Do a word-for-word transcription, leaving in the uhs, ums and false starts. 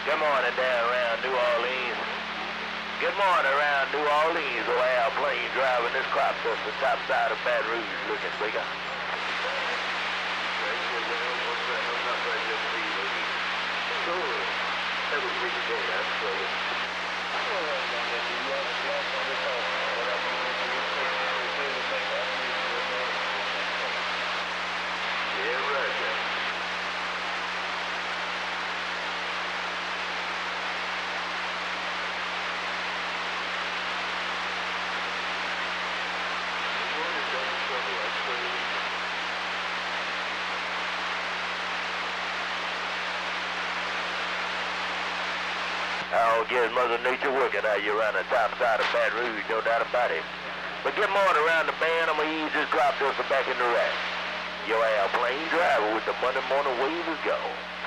Good morning down around New Orleans. Good morning around New Orleans. Oh, airplane driving this crop duster top side of Baton Rouge looking bigger. Yeah, right, yeah. I'll get Mother Nature working out you around the top side of Baton Rouge, no doubt about it. But get morning around the band, I'm going to ease this crop duster back in the rack. Your airplane driver with the Monday morning wave is gone.